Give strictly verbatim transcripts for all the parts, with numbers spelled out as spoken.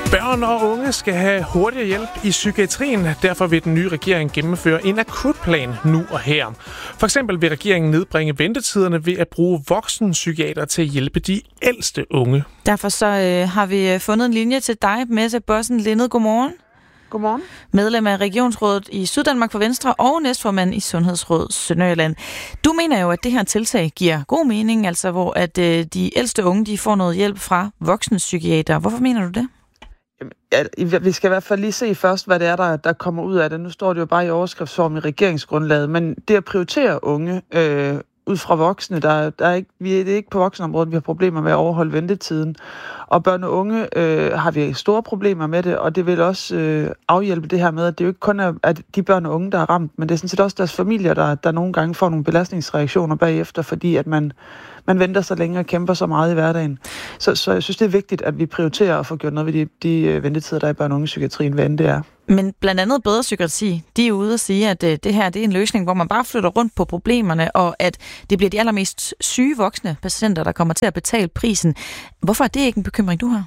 Børn og unge skal have hurtigere hjælp i psykiatrien. Derfor vil den nye regering gennemføre en akutplan nu og her. For eksempel vil regeringen nedbringe ventetiderne ved at bruge voksenpsykiater til at hjælpe de ældste unge. Derfor så øh, har vi fundet en linje til dig, Mette Bossen Lindet. Godmorgen. Godmorgen. Medlem af Regionsrådet i Syddanmark for Venstre og næstformand i Sundhedsrådet Sønderjylland. Du mener jo, at det her tiltag giver god mening, altså hvor at øh, de ældste unge de får noget hjælp fra voksenpsykiater. Hvorfor mener du det? Ja, vi skal i hvert fald lige se først, hvad det er, der, der kommer ud af det. Nu står det jo bare i overskriftsform i regeringsgrundlaget, men det at prioritere unge øh, ud fra voksne, der, der er ikke, vi er det er ikke på voksenområdet, vi har problemer med at overholde ventetiden. Og børn og unge øh, har vi store problemer med det, og det vil også øh, afhjælpe det her med, at det jo ikke kun er at de børn og unge, der er ramt, men det er sådan set også deres familier, der, der nogle gange får nogle belastningsreaktioner bagefter, fordi at man, man venter så længe og kæmper så meget i hverdagen. Så, så jeg synes, det er vigtigt, at vi prioriterer at få gjort noget ved de, de ventetider, der er i børn og unge psykiatrien, hvad end det er. Men blandt andet Bedre Psykiatri, de er ude og sige, at det her det er en løsning, hvor man bare flytter rundt på problemerne, og at det bliver de allermest syge voksne patienter, der kommer til at betale prisen. Hvorfor er det ikke en bekymring, du har?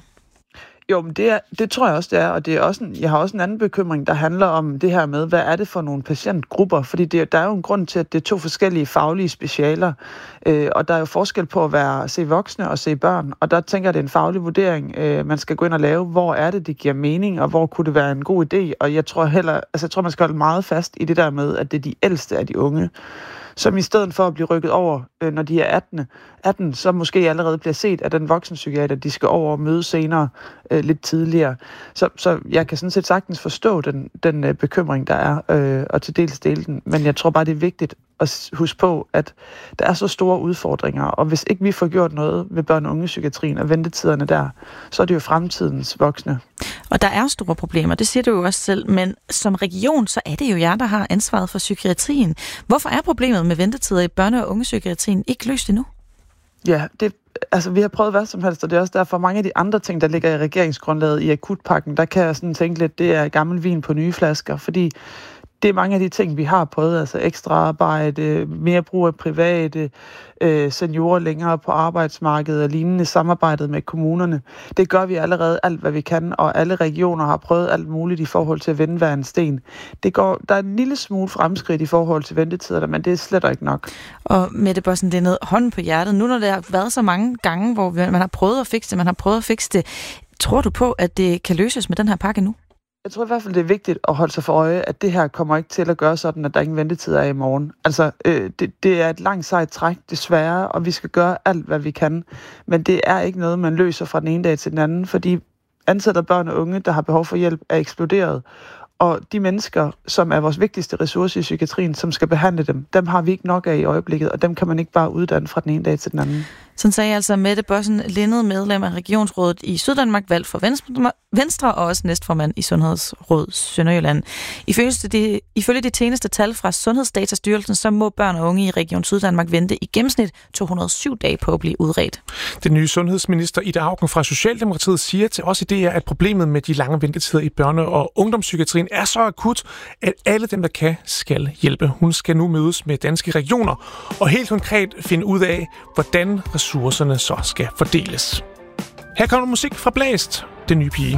Jo, men det, er, det tror jeg også, det er, og det er også en, jeg har også en anden bekymring, der handler om det her med, hvad er det for nogle patientgrupper? Fordi det, der er jo en grund til, at det er to forskellige faglige specialer, øh, og der er jo forskel på at være se voksne og se børn, og der tænker jeg, det er en faglig vurdering, øh, man skal gå ind og lave, hvor er det, det giver mening, og hvor kunne det være en god idé, og jeg tror heller, altså jeg tror, man skal holde meget fast i det der med, at det er de ældste af de unge, som i stedet for at blive rykket over, øh, når de er atten, atten, så måske allerede bliver set af den voksenpsykiater, de skal over og møde senere øh, lidt tidligere. Så, så jeg kan sådan set sagtens forstå den, den øh, bekymring, der er, øh, og til dels dele den. Men jeg tror bare, det er vigtigt at huske på, at der er så store udfordringer, og hvis ikke vi får gjort noget ved børn- og unge-psykiatrien og ventetiderne der, så er det jo fremtidens voksne. Og der er store problemer, det siger du jo også selv, men som region, så er det jo jer, der har ansvaret for psykiatrien. Hvorfor er problemet med ventetider i børne- og unge-psykiatrien ikke løst endnu? Ja, det, altså vi har prøvet hvad som helst, og det er også derfor mange af de andre ting, der ligger i regeringsgrundlaget i akutpakken, der kan jeg sådan tænke lidt, det er gammel vin på nye flasker, fordi det er mange af de ting, vi har prøvet, altså ekstra arbejde, mere brug af private, øh, seniorer længere på arbejdsmarkedet og lignende, samarbejdet med kommunerne. Det gør vi allerede alt, hvad vi kan, og alle regioner har prøvet alt muligt i forhold til at vende hver en sten. Det går, der er en lille smule fremskridt i forhold til ventetider, men det er slet ikke nok. Og Mette Bossen, det er noget hånden på hjertet. Nu når der har været så mange gange, hvor man har prøvet at fikse det, man har prøvet at fikse det, tror du på, at det kan løses med den her pakke nu? Jeg tror i hvert fald, det er vigtigt at holde sig for øje, at det her kommer ikke til at gøre sådan, at der ingen ventetid er i morgen. Altså, øh, det, det er et langt sejt træk, desværre, og vi skal gøre alt, hvad vi kan. Men det er ikke noget, man løser fra den ene dag til den anden, fordi antallet af børn og unge, der har behov for hjælp, er eksploderet. Og de mennesker, som er vores vigtigste ressource i psykiatrien, som skal behandle dem, dem har vi ikke nok af i øjeblikket, og dem kan man ikke bare uddanne fra den ene dag til den anden. Sådan sagde altså Mette Bossen Lindet, medlem af Regionsrådet i Syddanmark, valgt for Venstre og også næstformand i Sundhedsrådet Sønderjylland. Ifølge de, ifølge de seneste tal fra Sundhedsdatastyrelsen, så må børn og unge i Region Syddanmark vente i gennemsnit to hundrede og syv dage på at blive udredt. Den nye sundhedsminister Ida Auken fra Socialdemokratiet siger til os i D R, at problemet med de lange ventetider i børne- og ungdomspsykiatrien er så akut, at alle dem, der kan, skal hjælpe. Hun skal nu mødes med danske regioner og helt konkret finde ud af, hvordan ressourcerne så skal fordeles. Her kommer musik fra Blæst, Den Nye Pige.